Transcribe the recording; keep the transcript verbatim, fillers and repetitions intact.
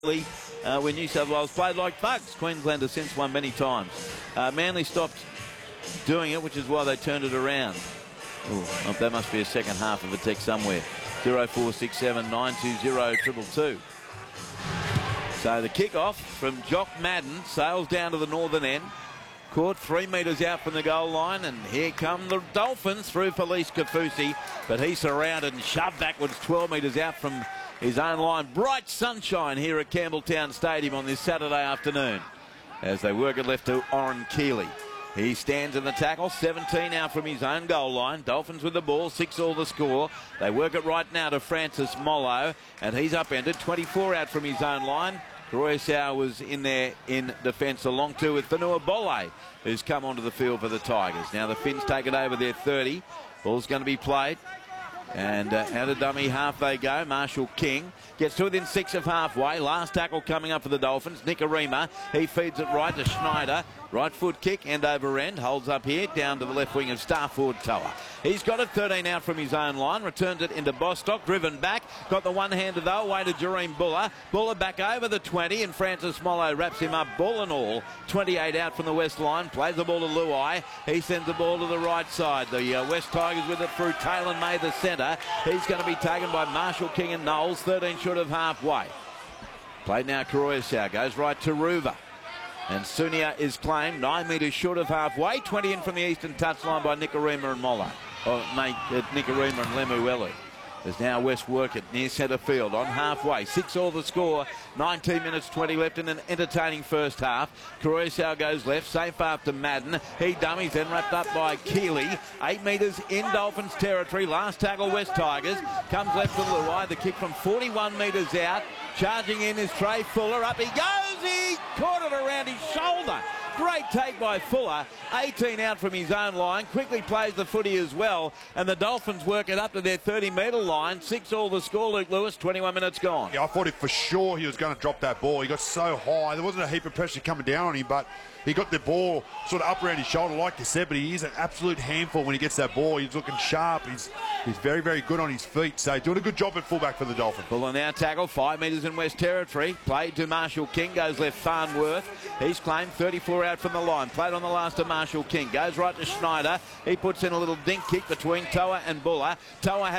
Uh, when New South Wales played like bugs. Queensland has since won many times. Uh, Manly stopped doing it, which is why they turned it around. Ooh, oh, that must be a second half of a text somewhere. zero four six seven nine two zero two two two. So the kick-off from Jock Madden sails down to the northern end. Caught three metres out from the goal line, and here come the Dolphins through Felice Kafusi, but he's surrounded and shoved backwards twelve metres out from his own line. Bright sunshine here at Campbelltown Stadium on this Saturday afternoon as they work it left to Oren Keeley. He stands in the tackle, seventeen out from his own goal line. Dolphins with the ball, six all the score. They work it right now to Francis Mollo, and he's upended, twenty-four out from his own line. Royasau was in there in defence along too with Fanua Bolle, who's come onto the field for the Tigers. Now the Finns take it over their thirty. Ball's going to be played. And uh, out of dummy half they go. Marshall King gets to within six of halfway. Last tackle coming up for the Dolphins. Nicarima, he feeds it right to Schneider. Right foot kick, end over end. Holds up here, down to the left wing of Starford Toa. He's got it thirteen out from his own line. Returns it into Bostock, driven back. Got the one-hander though, away to Jareem Buller. Buller back over the twenty, and Francis Mollo wraps him up, ball and all. twenty-eight out from the west line. Plays the ball to Luai. He sends the ball to the right side. The uh, West Tigers with it through Taylor May, the centre. He's going to be taken by Marshall King and Knowles, thirteen short of halfway. Played now, Karoyasau goes right to Ruva. And Sunia is claimed nine metres short of halfway. twenty in from the eastern touchline by Nicarima and Mollo. Or mate, uh, Nicarima and Lemuelu. There's now West work it near centre field on halfway. Six all the score. nineteen minutes twenty left in an entertaining first half. Karoyasau goes left, safe after Madden. He dummies, then wrapped up by Keeley. Eight metres in Dolphins territory. Last tackle West Tigers. Comes left to Luai. The kick from forty-one metres out. Charging in is Trey Fuller. Up he goes. He caught it around his shoulder. Great take by Fuller. eighteen out from his own line. Quickly plays the footy as well. And the Dolphins work it up to their thirty metre line. Six all the score, Luke Lewis. twenty-one minutes gone. Yeah, I thought it for sure he was going to drop that ball. He got so high. There wasn't a heap of pressure coming down on him, but he got the ball sort of up around his shoulder, like you said, but he is an absolute handful when he gets that ball. He's looking sharp. He's he's very, very good on his feet. So doing a good job at fullback for the Dolphins. Fuller now tackle, five metres in West Territory. Played to Marshall King, goes left Farnworth. He's claimed thirty-four out from the line. Played on the last of Marshall King. Goes right to Schneider. He puts in a little dink kick between Toa and Buller. Toa has